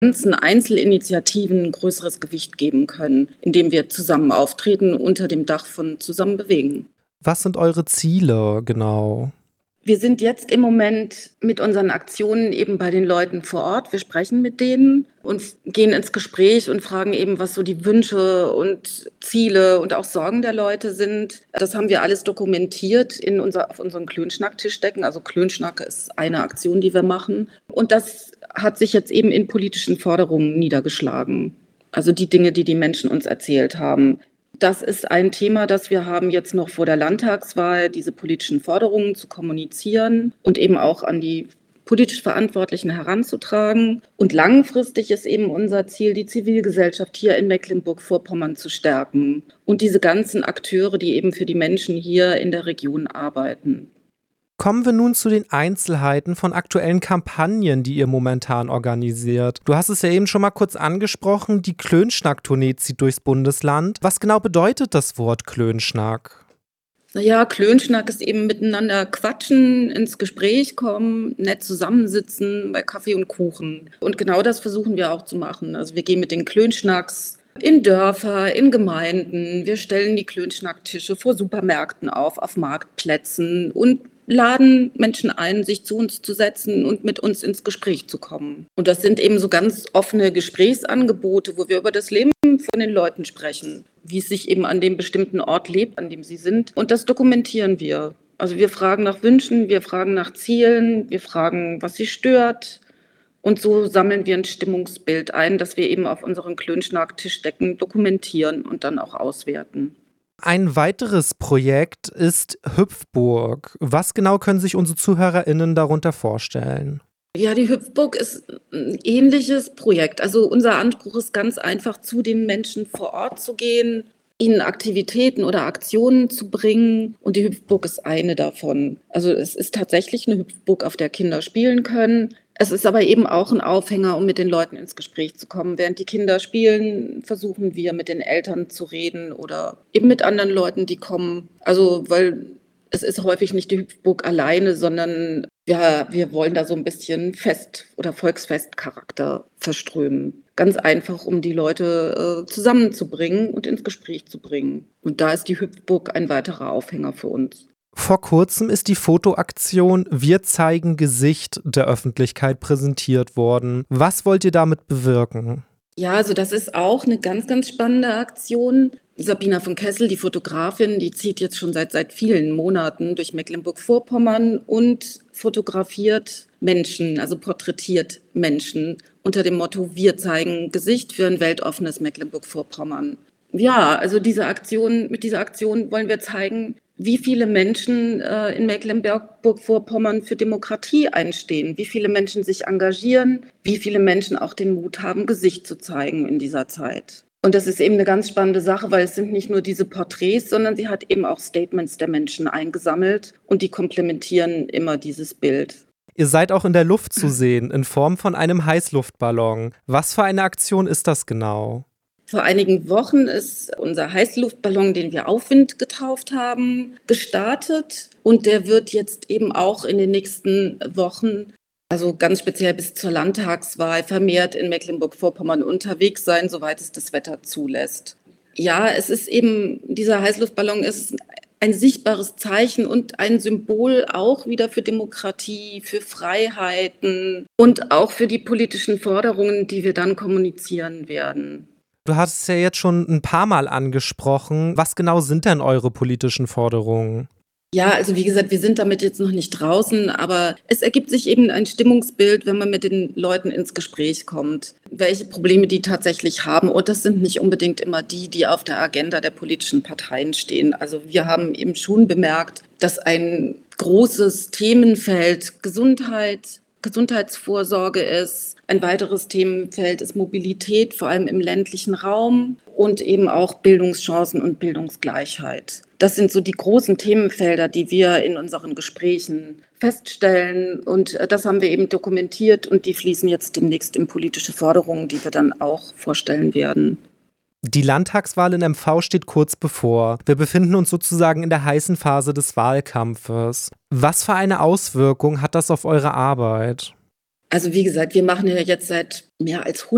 ganzen Einzelinitiativen ein größeres Gewicht geben können, indem wir zusammen auftreten unter dem Dach von Zusammen bewegen. Was sind eure Ziele genau? Wir sind jetzt im Moment mit unseren Aktionen eben bei den Leuten vor Ort. Wir sprechen mit denen und gehen ins Gespräch und fragen eben, was so die Wünsche und Ziele und auch Sorgen der Leute sind. Das haben wir alles dokumentiert auf unseren Klönschnack-Tischdecken. Also Klönschnack ist eine Aktion, die wir machen. Und das hat sich jetzt eben in politischen Forderungen niedergeschlagen. Also die Dinge, die die Menschen uns erzählt haben. Das ist ein Thema, das wir haben jetzt noch vor der Landtagswahl, diese politischen Forderungen zu kommunizieren und eben auch an die politisch Verantwortlichen heranzutragen. Und langfristig ist eben unser Ziel, die Zivilgesellschaft hier in Mecklenburg-Vorpommern zu stärken und diese ganzen Akteure, die eben für die Menschen hier in der Region arbeiten. Kommen wir nun zu den Einzelheiten von aktuellen Kampagnen, die ihr momentan organisiert. Du hast es ja eben schon mal kurz angesprochen, die Klönschnack-Tournee zieht durchs Bundesland. Was genau bedeutet das Wort Klönschnack? Naja, Klönschnack ist eben miteinander quatschen, ins Gespräch kommen, nett zusammensitzen bei Kaffee und Kuchen. Und genau das versuchen wir auch zu machen. Also wir gehen mit den Klönschnacks in Dörfer, in Gemeinden. Wir stellen die Klönschnacktische vor Supermärkten auf Marktplätzen und laden Menschen ein, sich zu uns zu setzen und mit uns ins Gespräch zu kommen. Und das sind eben so ganz offene Gesprächsangebote, wo wir über das Leben von den Leuten sprechen, wie es sich eben an dem bestimmten Ort lebt, an dem sie sind. Und das dokumentieren wir. Also wir fragen nach Wünschen, wir fragen nach Zielen, wir fragen, was sie stört. Und so sammeln wir ein Stimmungsbild ein, das wir eben auf unseren Klönschnack-Tischdecken dokumentieren und dann auch auswerten. Ein weiteres Projekt ist Hüpfburg. Was genau können sich unsere ZuhörerInnen darunter vorstellen? Ja, die Hüpfburg ist ein ähnliches Projekt. Also unser Anspruch ist ganz einfach, zu den Menschen vor Ort zu gehen, ihnen Aktivitäten oder Aktionen zu bringen. Und die Hüpfburg ist eine davon. Also es ist tatsächlich eine Hüpfburg, auf der Kinder spielen können. Es ist aber eben auch ein Aufhänger, um mit den Leuten ins Gespräch zu kommen. Während die Kinder spielen, versuchen wir mit den Eltern zu reden oder eben mit anderen Leuten, die kommen. Also, weil es ist häufig nicht die Hüpfburg alleine, sondern wir wollen da so ein bisschen Fest- oder Volksfestcharakter verströmen. Ganz einfach, um die Leute zusammenzubringen und ins Gespräch zu bringen. Und da ist die Hüpfburg ein weiterer Aufhänger für uns. Vor kurzem ist die Fotoaktion Wir zeigen Gesicht der Öffentlichkeit präsentiert worden. Was wollt ihr damit bewirken? Ja, also das ist auch eine ganz, ganz spannende Aktion. Sabina von Kessel, die Fotografin, die zieht jetzt schon seit vielen Monaten durch Mecklenburg-Vorpommern und fotografiert Menschen, also porträtiert Menschen unter dem Motto Wir zeigen Gesicht für ein weltoffenes Mecklenburg-Vorpommern. Ja, also mit dieser Aktion wollen wir zeigen, wie viele Menschen in Mecklenburg-Vorpommern für Demokratie einstehen, wie viele Menschen sich engagieren, wie viele Menschen auch den Mut haben, Gesicht zu zeigen in dieser Zeit. Und das ist eben eine ganz spannende Sache, weil es sind nicht nur diese Porträts, sondern sie hat eben auch Statements der Menschen eingesammelt und die komplementieren immer dieses Bild. Ihr seid auch in der Luft zu sehen, in Form von einem Heißluftballon. Was für eine Aktion ist das genau? Vor einigen Wochen ist unser Heißluftballon, den wir Aufwind getauft haben, gestartet. Und der wird jetzt eben auch in den nächsten Wochen, also ganz speziell bis zur Landtagswahl, vermehrt in Mecklenburg-Vorpommern unterwegs sein, soweit es das Wetter zulässt. Ja, es ist eben, dieser Heißluftballon ist ein sichtbares Zeichen und ein Symbol auch wieder für Demokratie, für Freiheiten und auch für die politischen Forderungen, die wir dann kommunizieren werden. Du hast es ja jetzt schon ein paar Mal angesprochen. Was genau sind denn eure politischen Forderungen? Ja, also wie gesagt, wir sind damit jetzt noch nicht draußen, aber es ergibt sich eben ein Stimmungsbild, wenn man mit den Leuten ins Gespräch kommt, welche Probleme die tatsächlich haben. Und das sind nicht unbedingt immer die auf der Agenda der politischen Parteien stehen. Also wir haben eben schon bemerkt, dass ein großes Themenfeld Gesundheitsvorsorge ist. Ein weiteres Themenfeld ist Mobilität, vor allem im ländlichen Raum und eben auch Bildungschancen und Bildungsgleichheit. Das sind so die großen Themenfelder, die wir in unseren Gesprächen feststellen. Und das haben wir eben dokumentiert und die fließen jetzt demnächst in politische Forderungen, die wir dann auch vorstellen werden. Die Landtagswahl in MV steht kurz bevor. Wir befinden uns sozusagen in der heißen Phase des Wahlkampfes. Was für eine Auswirkung hat das auf eure Arbeit? Also wie gesagt, wir machen ja jetzt seit mehr als